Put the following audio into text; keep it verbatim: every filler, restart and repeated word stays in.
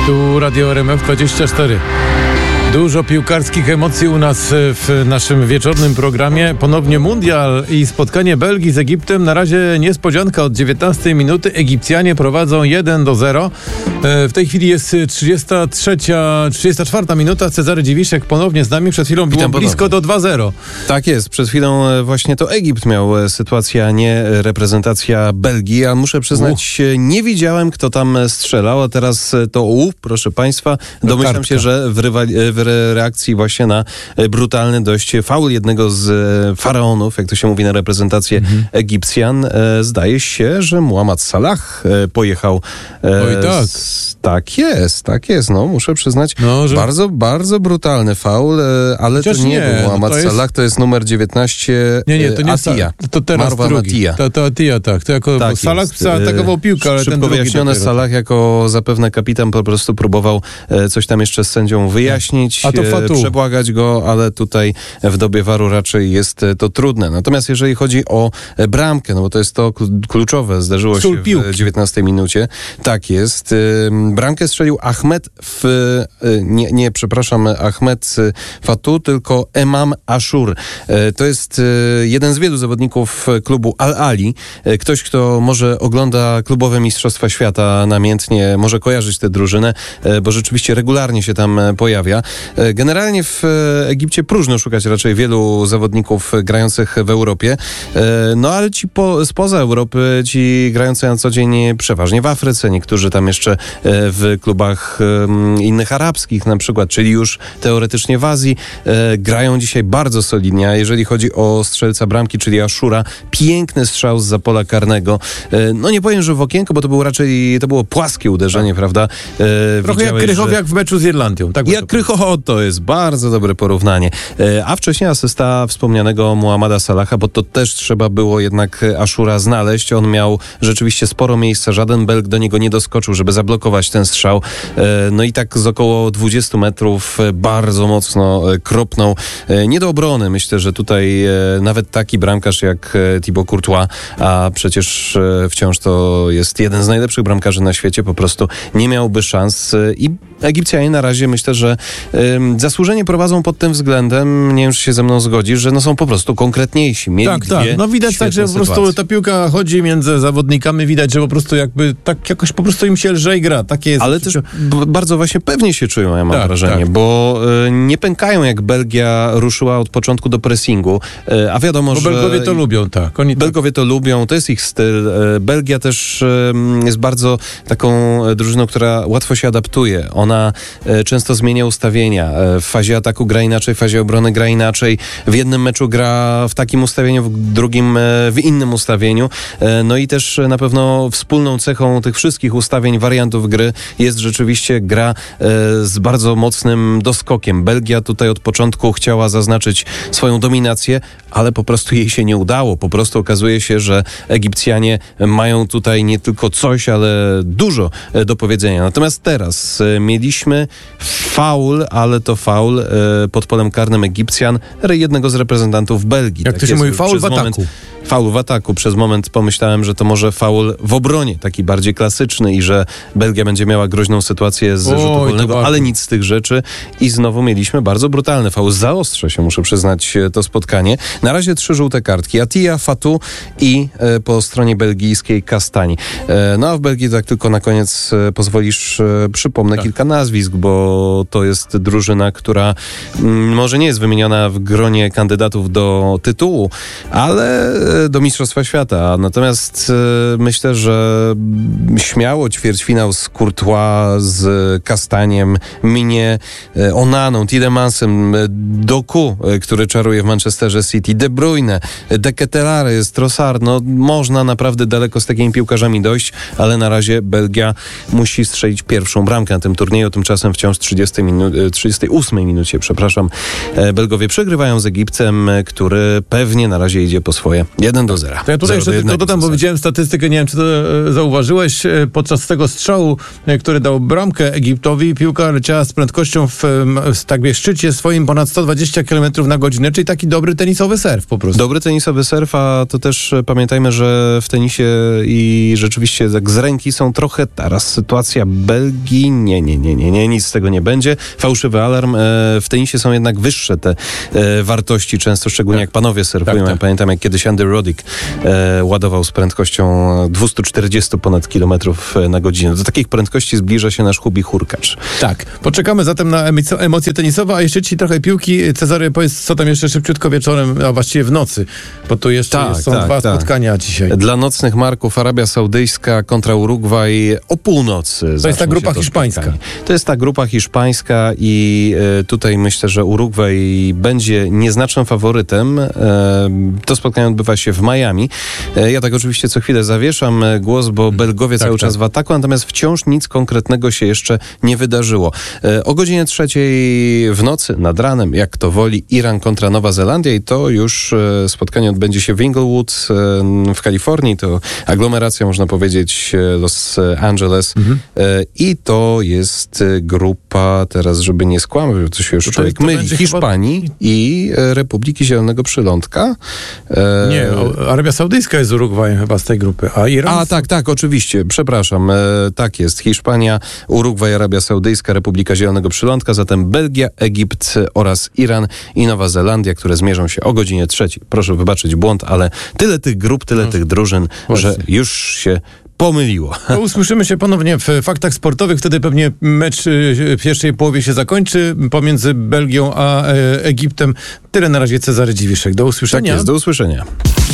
Tu Radio R M F dwadzieścia cztery. Dużo piłkarskich emocji u nas w naszym wieczornym programie. Ponownie mundial i spotkanie Belgii z Egiptem. Na razie niespodzianka od dziewiętnastej minuty. Egipcjanie prowadzą jeden do zera. W tej chwili jest trzydziesta trzecia, trzydziesta czwarta minuta. Cezary Dziwiszek ponownie z nami. Przed chwilą było Witam blisko ponownie. do dwa zero. Tak jest. Przed chwilą właśnie to Egipt miał sytuację, a nie reprezentacja Belgii. A muszę przyznać, uh. nie widziałem, kto tam strzelał. A teraz to u, proszę państwa. Domyślam kartka. się, że w, rywali- w reakcji właśnie na brutalny dość faul jednego z faraonów, jak to się mówi na reprezentację mhm. Egipcjan. Zdaje się, że Mohamed Salah pojechał. Oj tak. Z, tak jest, tak jest. No, muszę przyznać, no, że... bardzo, bardzo brutalny faul, ale Chociaż to nie, nie był Mohamed no to jest... Salah, to jest numer dziewiętnaście. Nie, nie, to nie Atiya. To teraz Marwan drugi. Atiya. To, to Atiya, tak. To jako tak Salah jest. zaatakował piłkę, ale Szybko ten drugi wyjaśnione, dopiero. Salah jako zapewne kapitan po prostu próbował coś tam jeszcze z sędzią wyjaśnić. A to Fatu. Przebłagać go, ale tutaj w dobie waru raczej jest to trudne. Natomiast jeżeli chodzi o bramkę, no bo to jest to kluczowe, zdarzyło Sól się piłki. w dziewiętnastej minucie. Tak jest. Bramkę strzelił Ahmed w... Nie, nie przepraszam, Ahmed Fatu, tylko Emam Ashur. To jest jeden z wielu zawodników klubu Al-Ali. Ktoś, kto może ogląda klubowe Mistrzostwa Świata namiętnie, może kojarzyć tę drużynę, bo rzeczywiście regularnie się tam pojawia. Generalnie w Egipcie próżno szukać raczej wielu zawodników grających w Europie, no ale ci po, spoza Europy, ci grający na co dzień przeważnie w Afryce, niektórzy tam jeszcze w klubach innych arabskich na przykład, czyli już teoretycznie w Azji, grają dzisiaj bardzo solidnie, a jeżeli chodzi o strzelca bramki, czyli Ashura, piękny strzał zza pola karnego. No nie powiem, że w okienko, bo to było raczej, to było płaskie uderzenie, prawda? Trochę jak Krychowiak że... w meczu z Irlandią. Tak jak Krychowiak, to jest bardzo dobre porównanie. A wcześniej asysta wspomnianego Mohameda Salaha, bo to też trzeba było jednak Ashura znaleźć. On miał rzeczywiście sporo miejsca, żaden Belg do niego nie doskoczył, żeby zablokować ten strzał. No i tak z około dwudziestu metrów bardzo mocno kropnął. Nie do obrony. Myślę, że tutaj nawet taki bramkarz jak Thibaut Courtois, a przecież wciąż to jest jeden z najlepszych bramkarzy na świecie, po prostu nie miałby szans. I Egipcjanie na razie myślę, że um, zasłużenie prowadzą pod tym względem, nie wiem, czy się ze mną zgodzisz, że no są po prostu konkretniejsi. Mieli tak, dwie tak. No widać tak, że po prostu sytuacje. ta piłka chodzi między zawodnikami, widać, że po prostu jakby tak jakoś po prostu im się lżej gra. Takie jest. Ale też b- bardzo właśnie pewnie się czują, ja mam tak, wrażenie, tak. bo y, nie pękają, jak Belgia ruszyła od początku do pressingu, y, a wiadomo, bo że... Belgowie to lubią, tak. Oni Belgowie to lubią, to jest ich styl. Y, Belgia też y, jest bardzo taką drużyną, która łatwo się adaptuje. Ona y, często zmienia ustawienia. Y, w fazie ataku gra inaczej, w fazie obrony gra inaczej. W jednym meczu gra w takim ustawieniu, w drugim y, w innym ustawieniu. Y, no i też y, na pewno wspólną cechą tych wszystkich ustawień, wariantów gry jest rzeczywiście gra y, z bardzo mocnym doskokiem. Belgia tutaj od początku chciała zaznaczyć swoją dominację, ale po prostu jej się nie udało. Po prostu okazuje się, że Egipcjanie mają tutaj nie tylko coś, ale dużo do powiedzenia. Natomiast teraz y, mieliśmy faul, ale to faul y, pod polem karnym Egipcjan, jednego z reprezentantów Belgii. Jak tak to się jest, mówi, faul w ataku. Moment, faul w ataku. Przez moment pomyślałem, że to może faul w obronie, taki bardziej klasyczny i że Belgia będzie miała groźną sytuację z rzutu wolnego, ale nic z tych rzeczy. I znowu mieliśmy bardzo brutalny faul. Zaostrza się, muszę przyznać, to spotkanie. Na razie trzy żółte kartki. Atiya, Fatu i e, po stronie belgijskiej Kastani. E, no a w Belgii, tak tylko na koniec e, pozwolisz, e, przypomnę tak. kilka nazwisk, bo to jest drużyna, która m, może nie jest wymieniona w gronie kandydatów do tytułu, ale do Mistrzostwa Świata. Natomiast e, myślę, że śmiało ćwierćfinał z Courtois, z Kastaniem, minie e, Onaną, Tiedemansem, e, Doku, e, który czaruje w Manchesterze City, De Bruyne, De Ketelaere, Trossard. No, można naprawdę daleko z takimi piłkarzami dojść, ale na razie Belgia musi strzelić pierwszą bramkę na tym turnieju. Tymczasem wciąż w trzydziestej minu- trzydziestej ósmej minucie, przepraszam, e, Belgowie przegrywają z Egiptem, e, który pewnie na razie idzie po swoje. jeden do zera. To ja tutaj jeszcze tylko dodam, bo widziałem statystykę, nie wiem, czy to e, zauważyłeś, e, podczas tego strzału, e, który dał bramkę Egiptowi, piłka leciała z prędkością w, w tak wie, szczycie swoim ponad sto dwadzieścia kilometrów na godzinę, czyli taki dobry tenisowy serw po prostu. Dobry tenisowy serw, a to też pamiętajmy, że w tenisie i rzeczywiście tak z ręki są trochę teraz sytuacja Belgii, nie, nie, nie, nie, nie, nic z tego nie będzie. Fałszywy alarm. E, w tenisie są jednak wyższe te e, wartości, często szczególnie tak. jak panowie serwują. Tak, tak. Pamiętam, jak kiedyś Andy Roddick e, ładował z prędkością dwieście czterdzieści ponad kilometrów na godzinę. Do takich prędkości zbliża się nasz Hubi Hurkacz. Tak. Poczekamy zatem na emocje tenisowe, a jeszcze ci trochę piłki. Cezary, powiedz, co tam jeszcze szybciutko wieczorem, a właściwie w nocy, bo tu jeszcze tak, są tak, dwa tak. spotkania dzisiaj. Dla nocnych marków Arabia Saudyjska kontra Urugwaj o północy. To jest ta grupa hiszpańska. Spotkanie. To jest ta grupa hiszpańska i e, tutaj myślę, że Urugwaj będzie nieznacznym faworytem. E, to spotkanie odbywa się w Miami. E, ja tak oczywiście co chwilę zawieszam głos, bo Belgowie tak, cały tak. czas w ataku, natomiast wciąż nic konkretnego się jeszcze nie wydarzyło. E, o godzinie trzeciej w nocy, nad ranem, jak to woli, Iran kontra Nowa Zelandia i to już e, spotkanie odbędzie się w Inglewood e, w Kalifornii. To aglomeracja, można powiedzieć, Los Angeles. Mhm. E, I to jest grupa, teraz żeby nie skłamać, to się już to człowiek to myli, Hiszpanii chyba... i Republiki Zielonego Przylądka. E... Nie, Arabia Saudyjska jest Urugwajem chyba z tej grupy, a Iran... A tak, tak, oczywiście, przepraszam, e, tak jest. Hiszpania, Urugwaj, Arabia Saudyjska, Republika Zielonego Przylądka, zatem Belgia, Egipt oraz Iran i Nowa Zelandia, które zmierzą się o godzinie trzeciej. Proszę wybaczyć błąd, ale tyle tych grup, tyle no, tych drużyn, właśnie. że już się pomyliło. To usłyszymy się ponownie w Faktach Sportowych. Wtedy pewnie mecz w pierwszej połowie się zakończy pomiędzy Belgią a Egiptem. Tyle na razie, Cezary Dziwiszek. Do usłyszenia. Tak jest, do usłyszenia.